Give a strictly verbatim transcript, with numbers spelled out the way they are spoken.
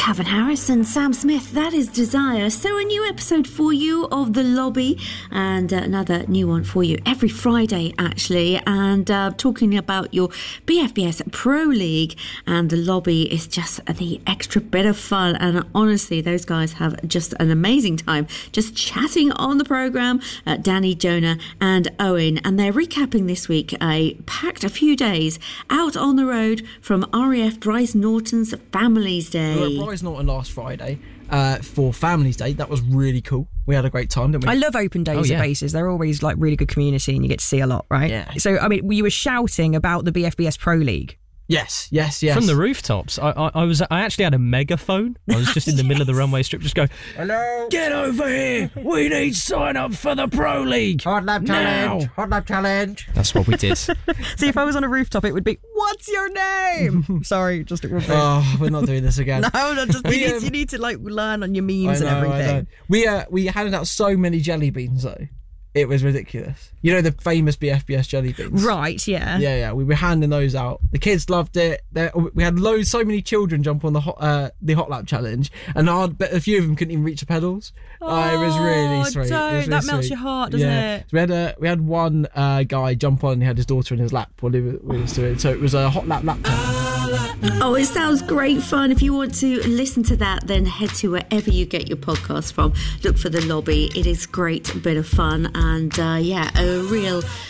Calvin Harris and Sam Smith, that is Desire. So a new episode for you of The Lobby, and uh, another new one for you every Friday actually, and uh, talking about your B F B S Pro League. And The Lobby is just the extra bit of fun, and honestly those guys have just an amazing time just chatting on the programme, uh, Danny, Jonah and Owen, and they're recapping this week a packed a few days out on the road from R A F Bryce Norton's Families Day. We were at Bryce Norton last Friday uh, for Families Day. That was really cool. We had a great time, didn't we? I love open days oh, yeah. at bases. They're always like really good community and you get to see a lot, right? Yeah. So, I mean, you were shouting about the B F B S Pro League. Yes, yes, yes. From the rooftops. I, I, I was. I actually had a megaphone. I was just in the yes. middle of the runway strip, just go, hello, get over here. We need sign up for the Pro League. Hot lap challenge. Hot lap challenge. That's what we did. See, if I was on a rooftop, it would be, what's your name? Sorry, just it would be. Oh, we're not doing this again. no, no, just, we, you, um, need, you need to like learn on your memes I know, and everything. I know. We uh, we handed out so many jelly beans though. It was ridiculous. You know the famous B F B S jelly beans? Right, yeah. Yeah, yeah. We were handing those out. The kids loved it. They're, we had loads, so many children jump on the hot, uh, the hot lap challenge, and I bet a few of them couldn't even reach the pedals. Oh, uh, it was really sweet. Don't. It was really that melts sweet. your heart, doesn't yeah. it? So we had a, we had one uh, guy jump on and he had his daughter in his lap while he was, he was doing it. So it was a hot lap lap challenge. Oh, it sounds great fun. If you want to listen to that, then head to wherever you get your podcast from. Look for The Lobby. It is a great bit of fun, and uh, yeah, a real